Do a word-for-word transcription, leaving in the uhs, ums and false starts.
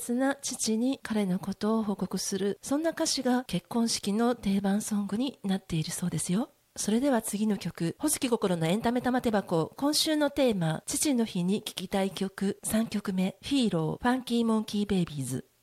切な父に彼のことを報告する、そんな歌詞が結婚式の定番ソングになっているそうですよ。それでは次の曲、ほずき心のエンタメ玉手箱、今週のテーマ、父の日に聴きたい曲さんきょくめ、ヒーロー、ファンキーモンキーベイビーズ。